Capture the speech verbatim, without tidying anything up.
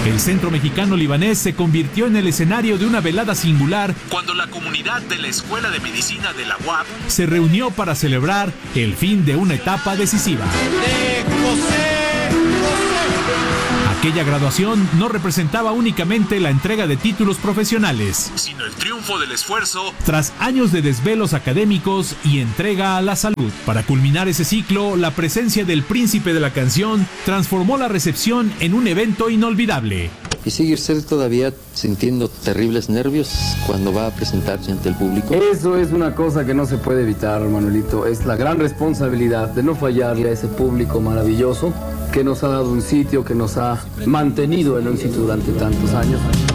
El centro mexicano libanés se convirtió en el escenario de una velada singular cuando la comunidad de la Escuela de Medicina de la U A P se reunió para celebrar el fin de una etapa decisiva. De José, José. Aquella graduación no representaba únicamente la entrega de títulos profesionales, sino el triunfo del esfuerzo tras años de desvelos académicos y entrega a la salud. Para culminar ese ciclo, la presencia del príncipe de la canción transformó la recepción en un evento inolvidable. ¿Y sigue usted todavía sintiendo terribles nervios cuando va a presentarse ante el público? Eso es una cosa que no se puede evitar, Manuelito. Es la gran responsabilidad de no fallarle a ese público maravilloso que nos ha dado un sitio, que nos ha mantenido en un sitio durante tantos años.